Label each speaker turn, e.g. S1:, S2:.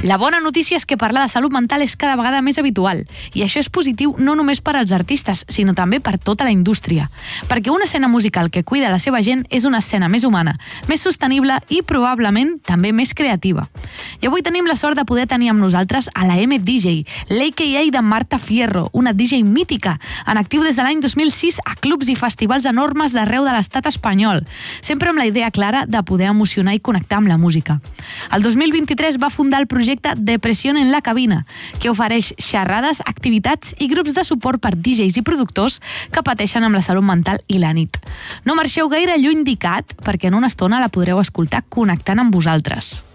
S1: La bona notícia és que parlar de salut mental és cada vegada més habitual, i això és positiu no només per als artistes, sinó també per tota la indústria. Perquè una escena musical que cuida la seva gent és una escena més humana, més sostenible i probablement també més creativa. I avui tenim la sort de poder tenir amb nosaltres a la M-DJ, l'AKA de Marta Fierro, una DJ mítica, en actiu des de l'any 2006 a clubs i festivals enormes d'arreu de l'estat espanyol, sempre amb la idea clara de poder emocionar i connectar amb la música. El 2023 va fundar el projecte Depressió en la Cabina, que ofereix xerrades, activitats i grups de suport per DJs i productors que pateixen amb la salut mental i la nit. No marxeu gaire lluny d'ICAT, perquè en una estona la podreu escoltar connectant amb vosaltres.